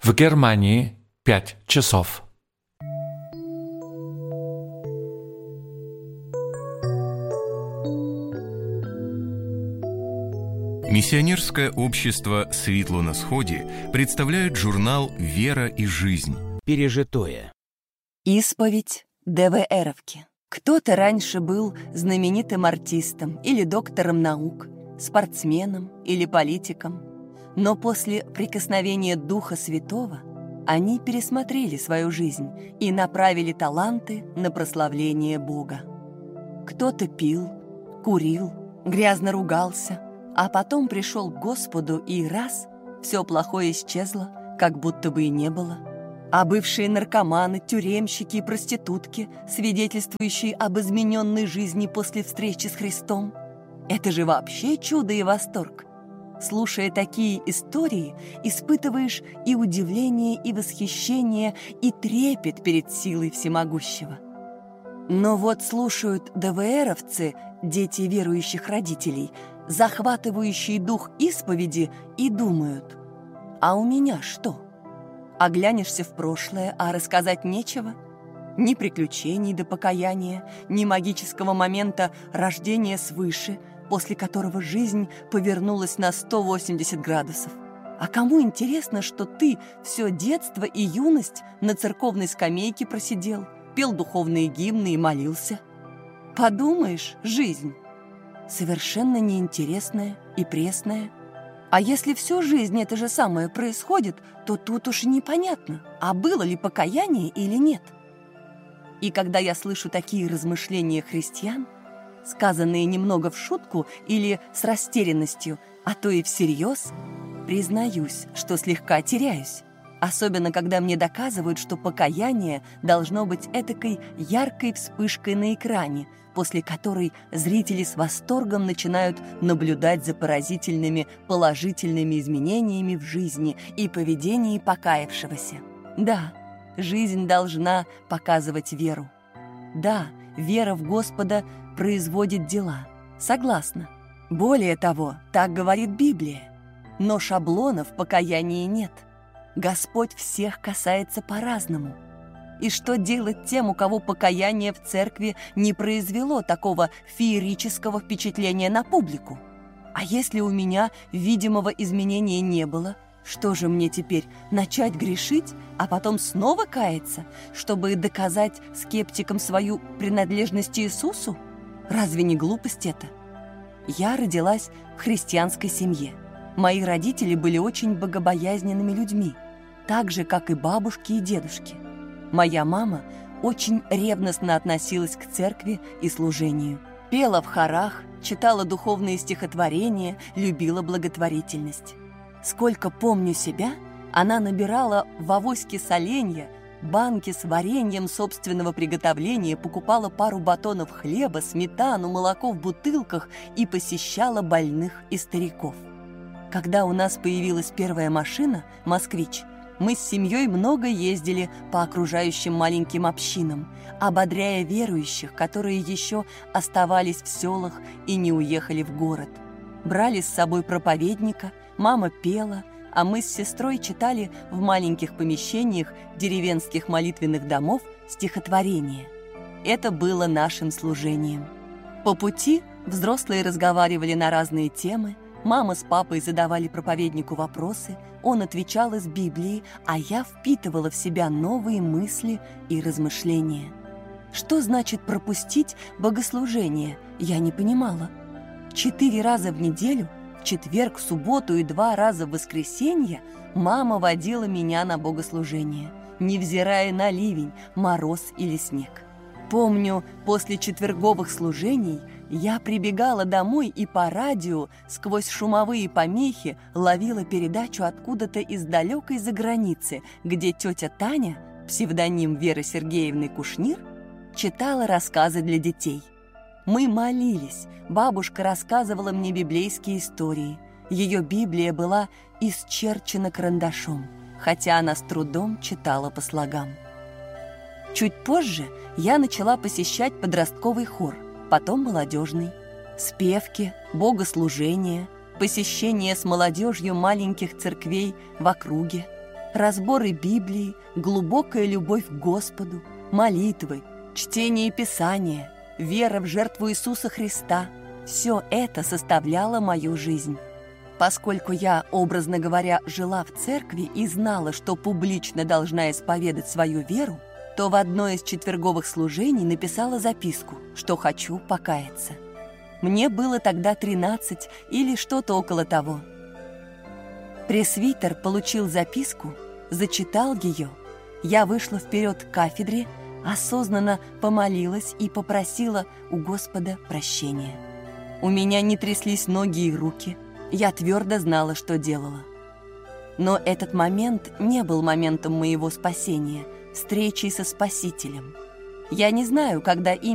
В Германии 5 часов. Миссионерское общество «Светло на сходе» представляет журнал «Вера и жизнь». Пережитое. Исповедь ДВРовки. Кто-то раньше был знаменитым артистом или доктором наук, спортсменом или политиком, но после прикосновения Духа Святого они пересмотрели свою жизнь и направили таланты на прославление Бога. Кто-то пил, курил, грязно ругался, а потом пришел к Господу, и раз — все плохое исчезло, как будто бы и не было. А бывшие наркоманы, тюремщики и проститутки, свидетельствующие об измененной жизни после встречи с Христом — это же вообще чудо и восторг. Слушая такие истории, испытываешь и удивление, и восхищение, и трепет перед силой всемогущего. Но вот слушают ДВРовцы, дети верующих родителей, захватывающие дух исповеди, и думают: а у меня что? Оглянешься в прошлое, а рассказать нечего? Ни приключений до покаяния, ни магического момента рождения свыше, после которого жизнь повернулась на 180 градусов. А кому интересно, что ты все детство и юность на церковной скамейке просидел, пел духовные гимны и молился? Подумаешь, жизнь совершенно неинтересная и пресная. А если всю жизнь это же самое происходит, то тут уж непонятно, а было ли покаяние или нет. И когда я слышу такие размышления христиан, сказанные немного в шутку или с растерянностью, а то и всерьез, признаюсь, что слегка теряюсь. Особенно, когда мне доказывают, что покаяние должно быть этакой яркой вспышкой на экране, после которой зрители с восторгом начинают наблюдать за поразительными положительными изменениями в жизни и поведении покаявшегося. Да, жизнь должна показывать веру. Да, вера в Господа производит дела. Согласна. Более того, так говорит Библия. Но шаблонов в покаянии нет. Господь всех касается по-разному. И что делать тем, у кого покаяние в церкви не произвело такого феерического впечатления на публику? А если у меня видимого изменения не было, что же мне теперь, начать грешить, а потом снова каяться, чтобы доказать скептикам свою принадлежность Иисусу? Разве не глупость это? Я родилась в христианской семье. Мои родители были очень богобоязненными людьми, так же, как и бабушки и дедушки. Моя мама очень ревностно относилась к церкви и служению. Пела в хорах, читала духовные стихотворения, любила благотворительность. Сколько помню себя, она набирала в авоське соленья, банки с вареньем собственного приготовления, покупала пару батонов хлеба, сметану, молоко в бутылках и посещала больных и стариков. Когда у нас появилась первая машина «Москвич», мы с семьей много ездили по окружающим маленьким общинам, ободряя верующих, которые еще оставались в селах и не уехали в город. Брали с собой проповедника, мама пела, а мы с сестрой читали в маленьких помещениях деревенских молитвенных домов стихотворения. Это было нашим служением. По пути взрослые разговаривали на разные темы, мама с папой задавали проповеднику вопросы, он отвечал из Библии, а я впитывала в себя новые мысли и размышления. Что значит пропустить богослужение, я не понимала. 4 раза в неделю, в четверг, в субботу и 2 раза в воскресенье мама водила меня на богослужение, невзирая на ливень, мороз или снег. Помню, после четверговых служений я прибегала домой и по радио сквозь шумовые помехи ловила передачу откуда-то из далекой заграницы, где тетя Таня, псевдоним Веры Сергеевны Кушнир, читала рассказы для детей. Мы молились, бабушка рассказывала мне библейские истории. Ее Библия была исчерчена карандашом, хотя она с трудом читала по слогам. Чуть позже я начала посещать подростковый хор, потом молодежный. Спевки, богослужения, посещение с молодежью маленьких церквей в округе. разборы Библии, глубокая любовь к Господу, молитвы, чтение Писания, вера в жертву Иисуса Христа – все это составляло мою жизнь. Поскольку я, образно говоря, жила в церкви и знала, что публично должна исповедать свою веру, то в одно из четверговых служений написала записку, что хочу покаяться. Мне было тогда 13 или что-то около того. Пресвитер получил записку, зачитал ее. Я вышла вперед к кафедре, осознанно помолилась и попросила у Господа прощения. У меня не тряслись ноги и руки, я твердо знала, что делала. Но этот момент не был моментом моего спасения, встречи со Спасителем. Я не знаю, когда именно